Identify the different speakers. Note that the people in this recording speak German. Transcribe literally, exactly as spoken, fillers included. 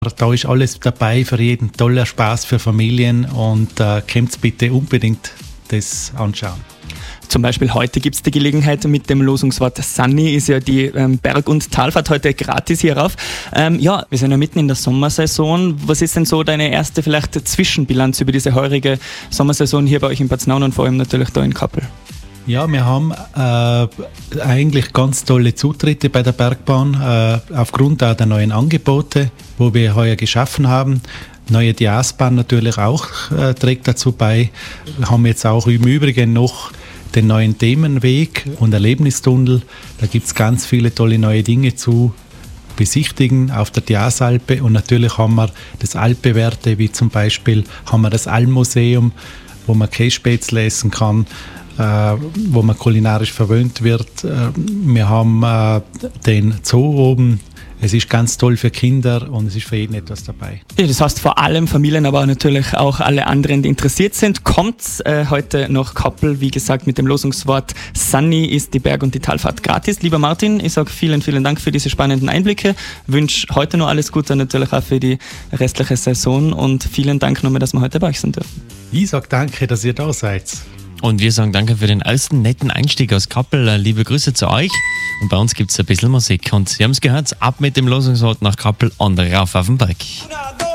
Speaker 1: Da ist alles dabei für jeden, toller Spaß für Familien und äh, kommt bitte unbedingt das anschauen.
Speaker 2: Zum Beispiel heute gibt es die Gelegenheit mit dem Losungswort Sunny, ist ja die ähm, Berg- und Talfahrt heute gratis hier rauf. Ähm, ja, wir sind ja mitten in der Sommersaison. Was ist denn so deine erste vielleicht Zwischenbilanz über diese heurige Sommersaison hier bei euch in Paznaun und vor allem natürlich da in Kappel?
Speaker 1: Ja, wir haben äh, eigentlich ganz tolle Zutritte bei der Bergbahn, äh, aufgrund auch der neuen Angebote, wo wir heuer geschaffen haben. Neue Diasbahn natürlich auch äh, trägt dazu bei. Wir haben jetzt auch im Übrigen noch den neuen Themenweg und Erlebnistunnel. Da gibt es ganz viele tolle neue Dinge zu besichtigen auf der Diasalpe. Und natürlich haben wir das Alpewerte, wie zum Beispiel haben wir das Almmuseum, wo man Kässpätzle essen kann, äh, wo man kulinarisch verwöhnt wird. Äh, wir haben äh, den Zoo oben. Es ist ganz toll für Kinder und es ist für jeden etwas dabei.
Speaker 2: Ja, das heißt vor allem Familien, aber natürlich auch alle anderen, die interessiert sind. Kommt äh, heute nach Kappel, wie gesagt, mit dem Losungswort Sunny ist die Berg- und die Talfahrt gratis. Lieber Martin, ich sage vielen, vielen Dank für diese spannenden Einblicke. Wünsche heute noch alles Gute, natürlich auch für die restliche Saison und vielen Dank nochmal, dass wir heute bei euch sein dürfen.
Speaker 1: Ich sage danke, dass ihr da seid.
Speaker 3: Und wir sagen danke für den ersten netten Einstieg aus Kappel. Liebe Grüße zu euch. Und bei uns gibt es ein bisschen Musik. Und Sie haben es gehört, ab mit dem Losungswort nach Kappel und rauf auf den Berg.